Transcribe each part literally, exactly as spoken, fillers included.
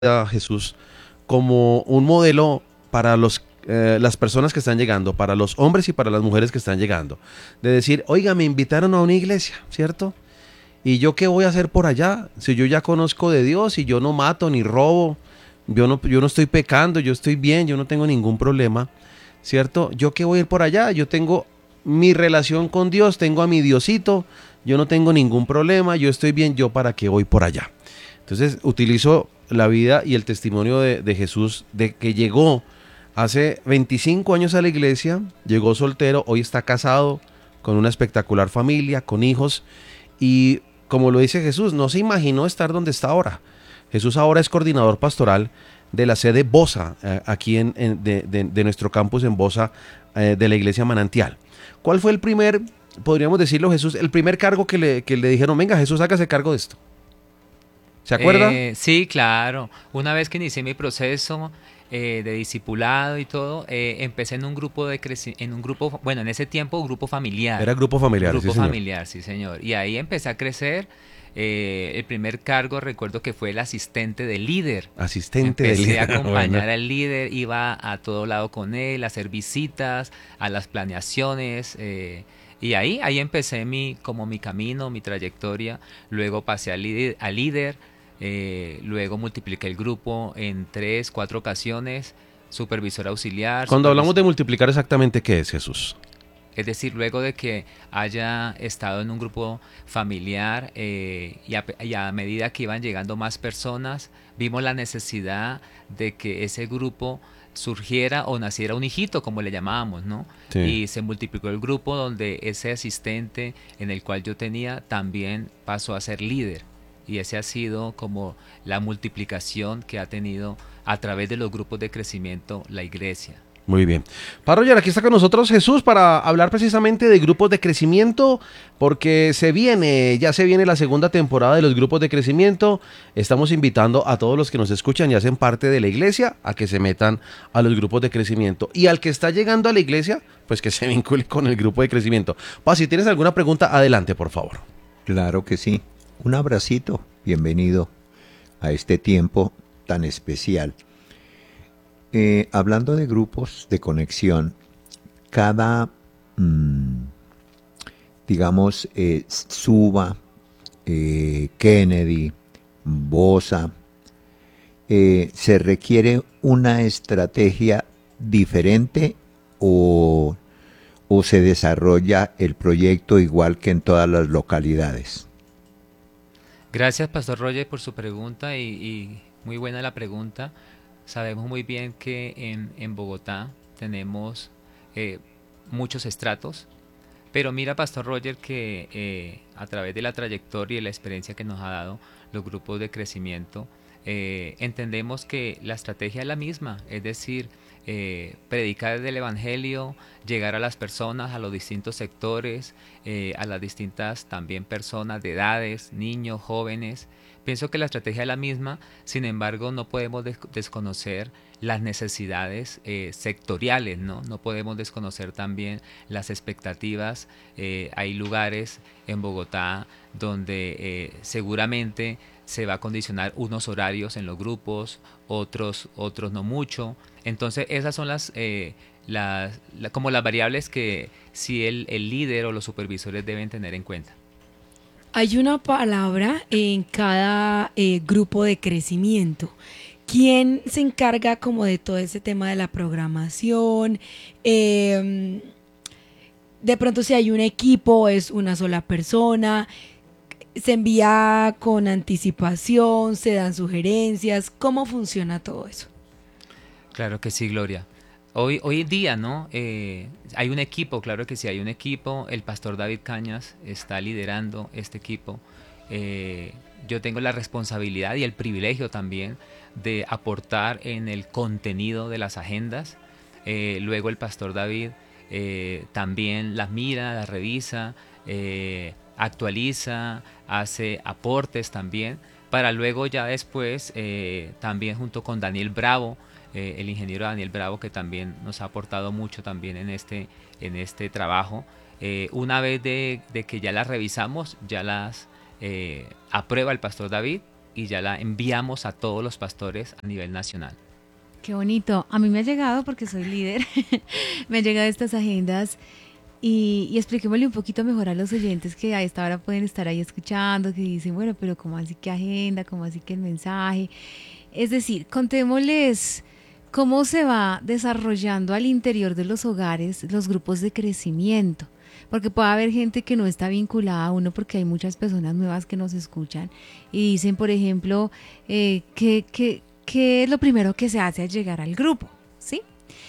a Jesús como un modelo para los, eh, las personas que están llegando, para los hombres y para las mujeres que están llegando. De decir, oiga, me invitaron a una iglesia, ¿cierto? ¿Y yo qué voy a hacer por allá? Si yo ya conozco de Dios y yo no mato ni robo, yo no, yo no estoy pecando, yo estoy bien, yo no tengo ningún problema, ¿cierto? ¿Yo qué voy a ir por allá? Yo tengo mi relación con Dios, tengo a mi Diosito, yo no tengo ningún problema, yo estoy bien, ¿yo para qué voy por allá? Entonces utilizo la vida y el testimonio de, de Jesús, de que llegó hace veinticinco años a la iglesia, llegó soltero, hoy está casado con una espectacular familia, con hijos, y como lo dice Jesús, no se imaginó estar donde está ahora. Jesús ahora es coordinador pastoral de la sede Bosa, eh, aquí en, en- de, de- de nuestro campus en Bosa, eh, de la iglesia Manantial. ¿Cuál fue el primer, podríamos decirlo Jesús, el primer cargo que le, que le dijeron, venga Jesús, hágase cargo de esto? ¿Se acuerda? Eh, sí, claro. Una vez que inicié mi proceso eh, de discipulado y todo, eh, empecé en un grupo de creci- en un grupo, bueno, en ese tiempo grupo Era familiar, grupo familiar, sí grupo señor. familiar, sí señor. Y ahí empecé a crecer. Eh, el primer cargo recuerdo que fue el asistente del líder. Asistente de Empecé a líder, bueno. acompañar al líder, iba a todo lado con él, a hacer visitas, a las planeaciones. Eh, y ahí, ahí empecé mi, como mi camino, mi trayectoria. Luego pasé al líder, al líder eh, luego multipliqué el grupo en tres, cuatro ocasiones, supervisor auxiliar, Cuando hablamos supervisor. de multiplicar exactamente, ¿qué es Jesús? Es decir, luego de que haya estado en un grupo familiar eh, y, a, y a medida que iban llegando más personas, vimos la necesidad de que ese grupo surgiera o naciera un hijito, como le llamábamos, ¿no? Sí. Y se multiplicó el grupo donde ese asistente en el cual yo tenía también pasó a ser líder. Y ese ha sido como la multiplicación que ha tenido a través de los grupos de crecimiento la iglesia. Muy bien. Parroyer, aquí está con nosotros Jesús para hablar precisamente de grupos de crecimiento, porque se viene, ya se viene la segunda temporada de los grupos de crecimiento. Estamos invitando a todos los que nos escuchan y hacen parte de la iglesia a que se metan a los grupos de crecimiento. Y al que está llegando a la iglesia, pues que se vincule con el grupo de crecimiento. Pa, si tienes alguna pregunta, adelante, por favor. Claro que sí. Un abracito. Bienvenido a este tiempo tan especial. Eh, hablando de grupos de conexión, cada, mm, digamos, eh, Suba, eh, Kennedy, Bosa, eh, ¿se requiere una estrategia diferente o, o se desarrolla el proyecto igual que en todas las localidades? Gracias, Pastor Roger, por su pregunta y, y muy buena la pregunta. Sabemos muy bien que en, en Bogotá tenemos eh, muchos estratos, pero mira, Pastor Roger, que eh, a través de la trayectoria y la experiencia que nos ha dado los grupos de crecimiento, eh, entendemos que la estrategia es la misma, es decir, eh, predicar del Evangelio, llegar a las personas, a los distintos sectores, eh, a las distintas también personas de edades, niños, jóvenes. Pienso que la estrategia es la misma, sin embargo no podemos des desconocer las necesidades eh, sectoriales, ¿no? No podemos desconocer también las expectativas. Eh, hay lugares en Bogotá donde eh, seguramente se va a condicionar unos horarios en los grupos, otros, otros no mucho. Entonces esas son las, eh, las la, como las variables que sí el, el líder o los supervisores deben tener en cuenta. Hay una palabra en cada eh, grupo de crecimiento. ¿Quién se encarga como de todo ese tema de la programación? Eh, de pronto si hay un equipo, es una sola persona. ¿Se envía con anticipación? ¿Se dan sugerencias? ¿Cómo funciona todo eso? Claro que sí, Gloria. Hoy, hoy en día, ¿no? Eh, hay un equipo, claro que sí, hay un equipo. El pastor David Cañas está liderando este equipo. Eh, yo tengo la responsabilidad y el privilegio también de aportar en el contenido de las agendas. Eh, luego el pastor David eh, también las mira, las revisa, eh, actualiza, hace aportes también, para luego ya después, eh, también junto con Daniel Bravo, eh, el ingeniero Daniel Bravo, que también nos ha aportado mucho también en este, en este trabajo. Eh, una vez de, de que ya las revisamos, ya las eh, aprueba el pastor David, y ya la enviamos a todos los pastores a nivel nacional. Qué bonito. A mí me ha llegado, porque soy líder, me han llegado estas agendas y, y expliquémosle un poquito mejor a los oyentes que a esta hora pueden estar ahí escuchando, que dicen, bueno, pero ¿cómo así que agenda? ¿Cómo así que el mensaje? Es decir, contémosles cómo se va desarrollando al interior de los hogares los grupos de crecimiento. Porque puede haber gente que no está vinculada a uno, porque hay muchas personas nuevas que nos escuchan y dicen, por ejemplo, eh, que... que ¿qué es lo primero que se hace al llegar al grupo? ¿Sí?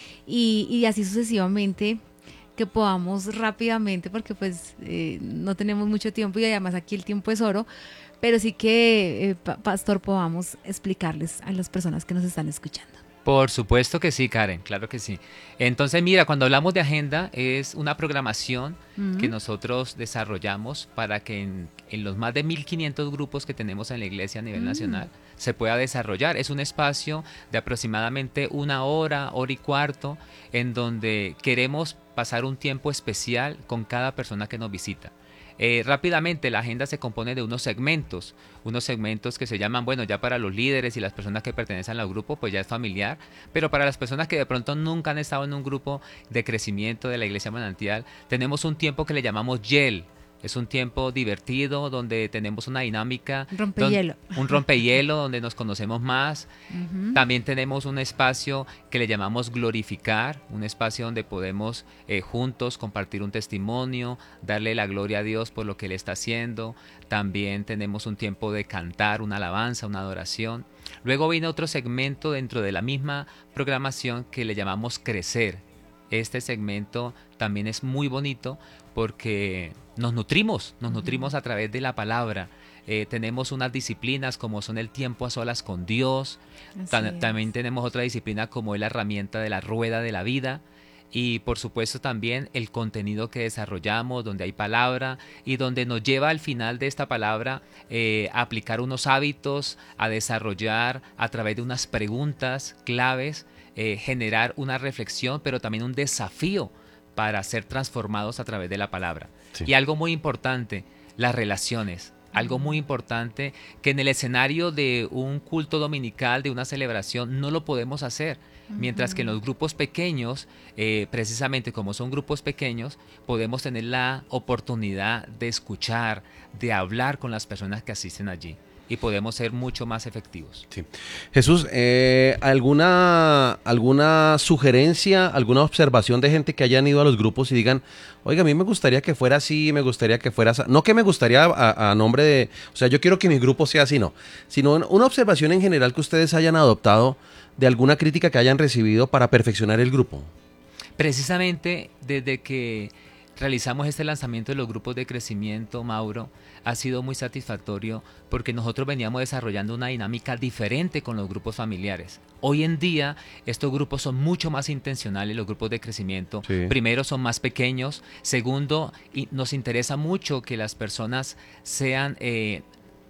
Y, y así sucesivamente, que podamos rápidamente, porque pues eh, no tenemos mucho tiempo y además aquí el tiempo es oro, pero sí que, eh, pa- Pastor, podamos explicarles a las personas que nos están escuchando. Por supuesto que sí, Karen, claro que sí. Entonces, mira, cuando hablamos de agenda, es una programación Ujú. que nosotros desarrollamos para que en, en los más de mil quinientos grupos que tenemos en la iglesia a nivel Mm. nacional se pueda desarrollar. Es un espacio de aproximadamente una hora, hora y cuarto, en donde queremos pasar un tiempo especial con cada persona que nos visita. Eh, rápidamente, la agenda se compone de unos segmentos, unos segmentos que se llaman, bueno, ya para los líderes y las personas que pertenecen al grupo, pues ya es familiar, pero para las personas que de pronto nunca han estado en un grupo de crecimiento de la Iglesia Manantial, tenemos un tiempo que le llamamos Y E L. Es un tiempo divertido donde tenemos una dinámica, Rompehielo. don- un rompehielo donde nos conocemos más. Ujú. También tenemos un espacio que le llamamos glorificar, un espacio donde podemos eh, juntos compartir un testimonio, darle la gloria a Dios por lo que Él está haciendo. También tenemos un tiempo de cantar, una alabanza, una adoración. Luego viene otro segmento dentro de la misma programación que le llamamos crecer. Este segmento también es muy bonito porque nos nutrimos, nos nutrimos a través de la palabra. Eh, tenemos unas disciplinas como son el tiempo a solas con Dios. Así Tan- es. también tenemos otra disciplina como es la herramienta de la rueda de la vida. Y por supuesto también el contenido que desarrollamos, donde hay palabra y donde nos lleva al final de esta palabra eh, a aplicar unos hábitos, a desarrollar a través de unas preguntas claves, eh, generar una reflexión, pero también un desafío para ser transformados a través de la palabra. Sí. Y algo muy importante, las relaciones. Algo muy importante que en el escenario de un culto dominical, de una celebración, no lo podemos hacer. Mientras que en los grupos pequeños, eh, precisamente como son grupos pequeños, podemos tener la oportunidad de escuchar, de hablar con las personas que asisten allí y podemos ser mucho más efectivos. Sí. Jesús, eh, ¿alguna, ¿alguna sugerencia, alguna observación de gente que hayan ido a los grupos y digan, oiga, a mí me gustaría que fuera así, me gustaría que fuera así? No que me gustaría a, a nombre de, o sea, yo quiero que mi grupo sea así, no, sino una observación en general que ustedes hayan adoptado de alguna crítica que hayan recibido para perfeccionar el grupo. Precisamente desde que realizamos este lanzamiento de los grupos de crecimiento, Mauro, ha sido muy satisfactorio porque nosotros veníamos desarrollando una dinámica diferente con los grupos familiares. Hoy en día estos grupos son mucho más intencionales, los grupos de crecimiento. Sí. Primero, son más pequeños. Segundo, y nos interesa mucho que las personas sean eh,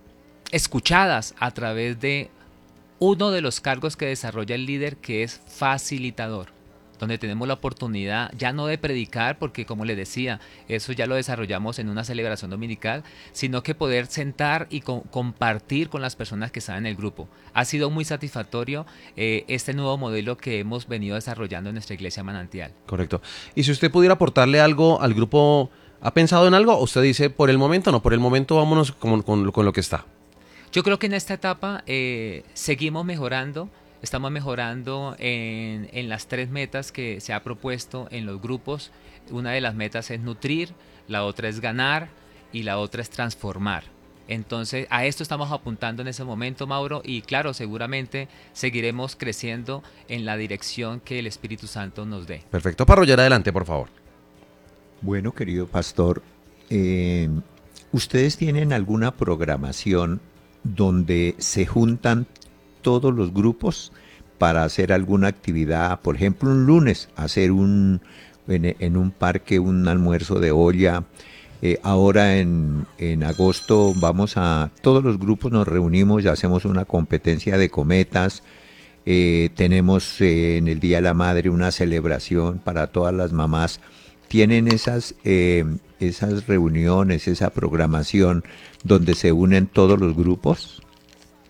escuchadas a través de uno de los cargos que desarrolla el líder, que es facilitador, donde tenemos la oportunidad ya no de predicar, porque como les decía, eso ya lo desarrollamos en una celebración dominical, sino que poder sentar y co- compartir con las personas que están en el grupo. Ha sido muy satisfactorio eh, este nuevo modelo que hemos venido desarrollando en nuestra iglesia Manantial. Correcto. Y si usted pudiera aportarle algo al grupo, ¿ha pensado en algo? ¿O usted dice, por el momento no, por el momento vámonos con, con, con lo que está? Yo creo que en esta etapa eh, seguimos mejorando, estamos mejorando en, en las tres metas que se ha propuesto en los grupos. Una de las metas es nutrir, la otra es ganar y la otra es transformar. Entonces a esto estamos apuntando en ese momento, Mauro, y claro, seguramente seguiremos creciendo en la dirección que el Espíritu Santo nos dé. Perfecto. Para rollar adelante, por favor. Bueno, querido pastor, eh, ¿ustedes tienen alguna programación donde se juntan todos los grupos para hacer alguna actividad? Por ejemplo, un lunes, hacer un en, en un parque un almuerzo de olla. Eh, ahora en, en agosto vamos a, todos los grupos nos reunimos y hacemos una competencia de cometas. Eh, tenemos eh, en el Día de la Madre una celebración para todas las mamás. ¿Tienen esas, eh, esas reuniones, esa programación donde se unen todos los grupos?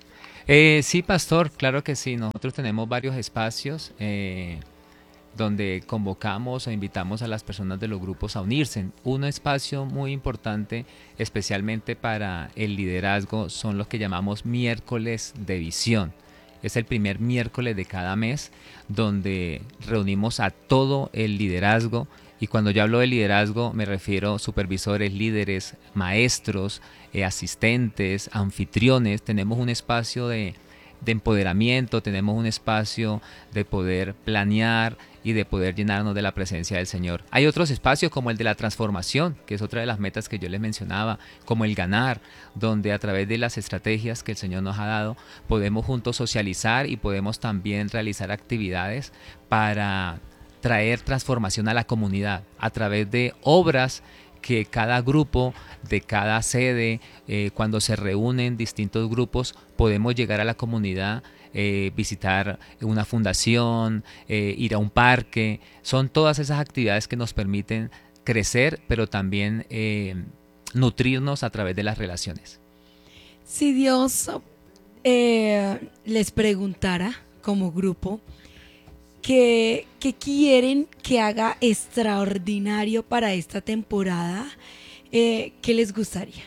Eh, sí, pastor, claro que sí. Nosotros tenemos varios espacios eh, donde convocamos o invitamos a las personas de los grupos a unirse. Un espacio muy importante, especialmente para el liderazgo, son los que llamamos miércoles de visión. Es el primer miércoles de cada mes donde reunimos a todo el liderazgo. Y cuando yo hablo de liderazgo me refiero a supervisores, líderes, maestros, eh, asistentes, anfitriones. Tenemos un espacio de, de empoderamiento, tenemos un espacio de poder planear y de poder llenarnos de la presencia del Señor. Hay otros espacios como el de la transformación, que es otra de las metas que yo les mencionaba, como el ganar, donde a través de las estrategias que el Señor nos ha dado, podemos juntos socializar y podemos también realizar actividades para traer transformación a la comunidad a través de obras que cada grupo de cada sede, eh, cuando se reúnen distintos grupos, podemos llegar a la comunidad, eh, visitar una fundación, eh, ir a un parque. Son todas esas actividades que nos permiten crecer, pero también eh, nutrirnos a través de las relaciones. Si Dios eh, les preguntara como grupo, ¿Qué, ¿Qué quieren que haga extraordinario para esta temporada? Eh, ¿Qué les gustaría?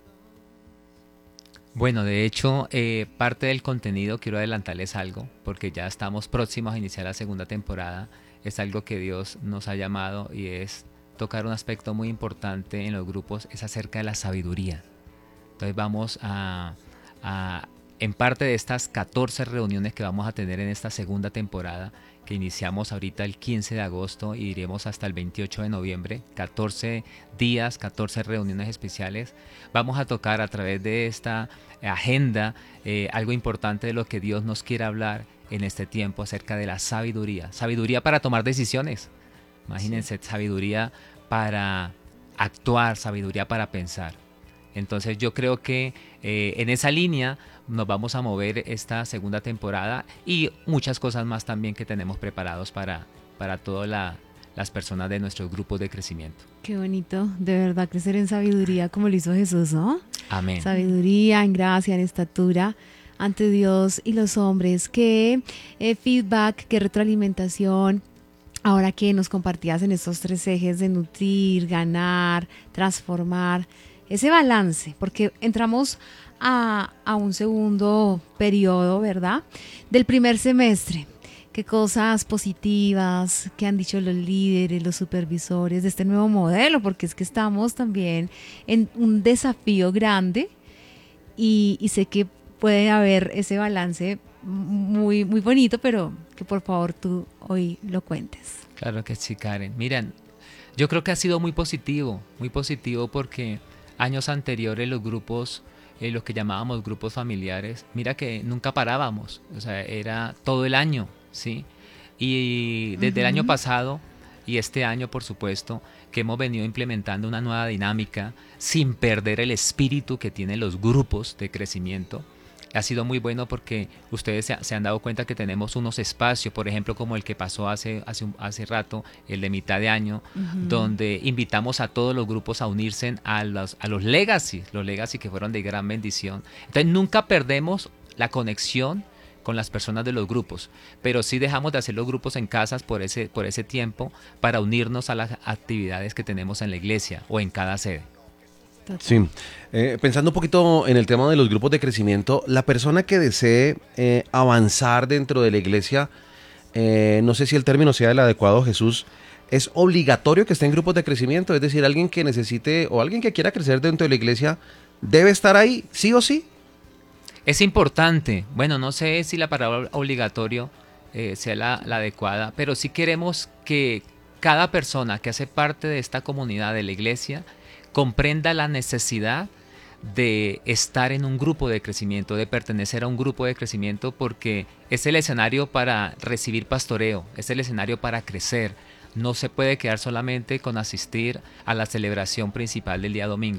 Bueno, de hecho, eh, parte del contenido, quiero adelantarles algo, porque ya estamos próximos a iniciar la segunda temporada. Es algo que Dios nos ha llamado y es tocar un aspecto muy importante en los grupos, es acerca de la sabiduría. Entonces vamos a... a en parte de estas catorce reuniones que vamos a tener en esta segunda temporada, que iniciamos ahorita el quince de agosto y iremos hasta el veintiocho de noviembre, catorce días, catorce reuniones especiales, vamos a tocar a través de esta agenda eh, algo importante de lo que Dios nos quiere hablar en este tiempo acerca de la sabiduría. Sabiduría para tomar decisiones, imagínense, sí. Sabiduría para actuar, sabiduría para pensar. Entonces yo creo que eh, en esa línea nos vamos a mover esta segunda temporada y muchas cosas más también que tenemos preparados para, para todas la, las personas de nuestros grupos de crecimiento. Qué bonito, de verdad, crecer en sabiduría como lo hizo Jesús, ¿no? Amén. Sabiduría, en gracia, en estatura ante Dios y los hombres. Qué eh, feedback, qué retroalimentación. Ahora que nos compartías en estos tres ejes de nutrir, ganar, transformar, ese balance, porque entramos a, a un segundo periodo, ¿verdad? Del primer semestre. Qué cosas positivas que han dicho los líderes, los supervisores de este nuevo modelo, porque es que estamos también en un desafío grande y, y sé que puede haber ese balance muy, muy bonito, pero que por favor tú hoy lo cuentes. Claro que sí, Karen. Miren, yo creo que ha sido muy positivo, muy positivo porque años anteriores los grupos, eh, los que llamábamos grupos familiares, mira que nunca parábamos, o sea, era todo el año, ¿sí? Y desde uh-huh. el año pasado y este año, por supuesto, que hemos venido implementando una nueva dinámica sin perder el espíritu que tienen los grupos de crecimiento. Ha sido muy bueno porque ustedes se, se han dado cuenta que tenemos unos espacios, por ejemplo, como el que pasó hace, hace, hace rato, el de mitad de año, uh-huh. donde invitamos a todos los grupos a unirse a los, a los legacy, los legacy que fueron de gran bendición. Entonces nunca perdemos la conexión con las personas de los grupos, pero sí dejamos de hacer los grupos en casas por ese, por ese tiempo para unirnos a las actividades que tenemos en la iglesia o en cada sede. Sí, eh, pensando un poquito en el tema de los grupos de crecimiento, la persona que desee eh, avanzar dentro de la iglesia, eh, no sé si el término sea el adecuado, Jesús, ¿es obligatorio que esté en grupos de crecimiento? Es decir, alguien que necesite o alguien que quiera crecer dentro de la iglesia, ¿debe estar ahí, sí o sí? Es importante, bueno, no sé si la palabra obligatorio eh, sea la, la adecuada, pero sí queremos que cada persona que hace parte de esta comunidad de la iglesia comprenda la necesidad de estar en un grupo de crecimiento, de pertenecer a un grupo de crecimiento, porque es el escenario para recibir pastoreo, es el escenario para crecer. No se puede quedar solamente con asistir a la celebración principal del día domingo.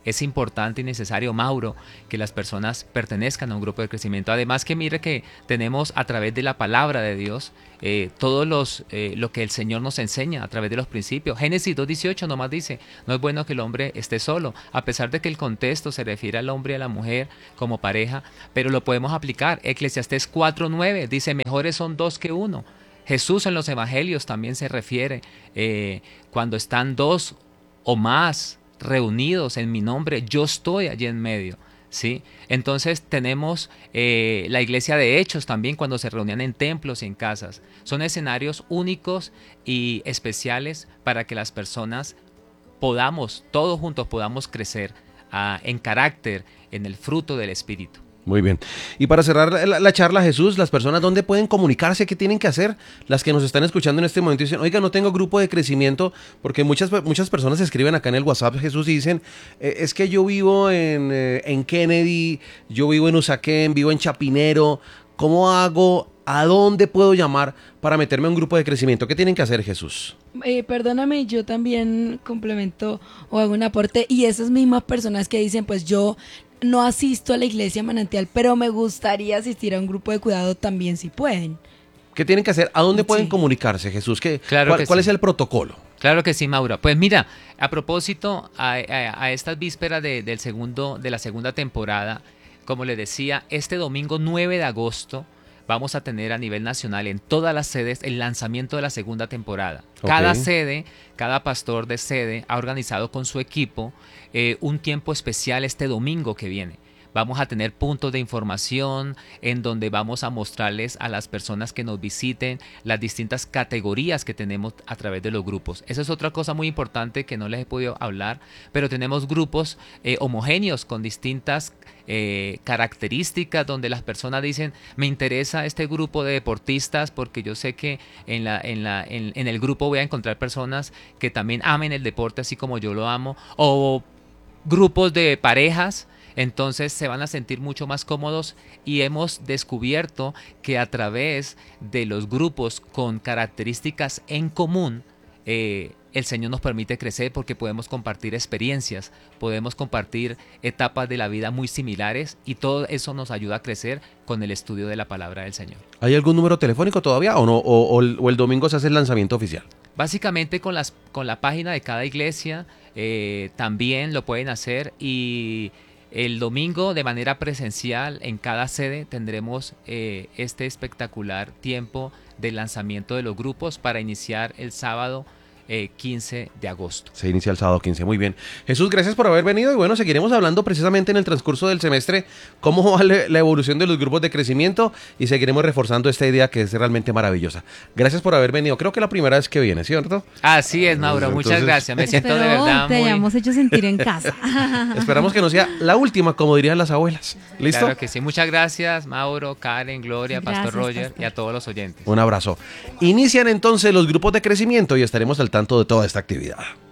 es importante y necesario, Mauro, que las personas pertenezcan a un grupo de crecimiento. Además que mire que tenemos a través de la palabra de Dios eh, todos los eh, lo que el Señor nos enseña a través de los principios. Génesis dos dieciocho nomás dice, no es bueno que el hombre esté solo, a pesar de que el contexto se refiere al hombre y a la mujer como pareja, pero lo podemos aplicar. Eclesiastés cuatro nueve dice, mejores son dos que uno. Jesús en los evangelios también se refiere eh, cuando están dos o más reunidos en mi nombre, yo estoy allí en medio, ¿sí? Entonces tenemos eh, la iglesia de Hechos también, cuando se reunían en templos y en casas. Son escenarios únicos y especiales para que las personas podamos, todos juntos podamos crecer uh, en carácter, en el fruto del Espíritu. Muy bien. Y para cerrar la, la charla, Jesús, las personas, ¿dónde pueden comunicarse? ¿Qué tienen que hacer? Las que nos están escuchando en este momento y dicen, oiga, no tengo grupo de crecimiento, porque muchas, muchas personas escriben acá en el WhatsApp, Jesús, y dicen, eh, es que yo vivo en, eh, en Kennedy, yo vivo en Usaquén, vivo en Chapinero, ¿cómo hago? ¿A dónde puedo llamar para meterme a un grupo de crecimiento? ¿Qué tienen que hacer, Jesús? Eh, perdóname, yo también complemento o hago un aporte, y esas mismas personas que dicen, pues yo no asisto a la iglesia Manantial, pero me gustaría asistir a un grupo de cuidado, también si pueden. ¿Qué tienen que hacer? ¿A dónde pueden Sí. comunicarse, Jesús? ¿Qué, Claro cuál, que ¿Cuál sí. es el protocolo? Claro que sí, Mauro. Pues mira, a propósito, a, a, a estas vísperas de, del segundo, de la segunda temporada, como les decía, este domingo nueve de agosto vamos a tener a nivel nacional en todas las sedes el lanzamiento de la segunda temporada. Ok. Cada sede, cada pastor de sede ha organizado con su equipo eh, un tiempo especial este domingo que viene. Vamos a tener puntos de información en donde vamos a mostrarles a las personas que nos visiten las distintas categorías que tenemos a través de los grupos. Esa es otra cosa muy importante que no les he podido hablar, pero tenemos grupos eh, homogéneos con distintas eh, características donde las personas dicen, me interesa este grupo de deportistas porque yo sé que en, la, en, la, en, en el grupo voy a encontrar personas que también amen el deporte así como yo lo amo, o grupos de parejas. Entonces se van a sentir mucho más cómodos, y hemos descubierto que a través de los grupos con características en común, eh, el Señor nos permite crecer porque podemos compartir experiencias, podemos compartir etapas de la vida muy similares, y todo eso nos ayuda a crecer con el estudio de la palabra del Señor. ¿Hay algún número telefónico todavía o no? ¿O, o el, o el domingo se hace el lanzamiento oficial? Básicamente con, las, con la página de cada iglesia eh, también lo pueden hacer, y el domingo de manera presencial en cada sede tendremos eh, este espectacular tiempo de lanzamiento de los grupos para iniciar el sábado eh, quince de agosto. Se inicia el sábado quince, muy bien. Jesús, gracias por haber venido, y bueno, seguiremos hablando precisamente en el transcurso del semestre cómo va la evolución de los grupos de crecimiento, y seguiremos reforzando esta idea que es realmente maravillosa. Gracias por haber venido, creo que la primera vez que viene, ¿cierto? Así es, Mauro, Entonces, muchas gracias, me siento de Espero verdad te muy... hayamos hecho sentir en casa. Esperamos que no sea la última, como dirían las abuelas. ¿Listo? Claro que sí, muchas gracias, Mauro, Karen, Gloria, Gracias, Pastor Roger, pastor. y a todos los oyentes. Un abrazo. Inician entonces los grupos de crecimiento y estaremos al tanto de toda esta actividad.